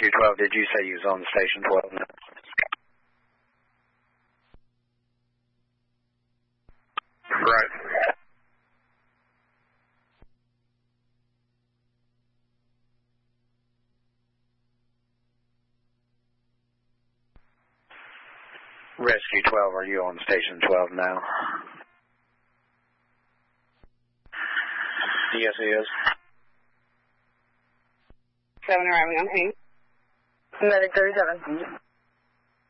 Rescue 12, did you say you was on station 12 now? Right. Rescue 12, are you on station 12 now? Yes, he is. 7 arriving on 8. Medic 37.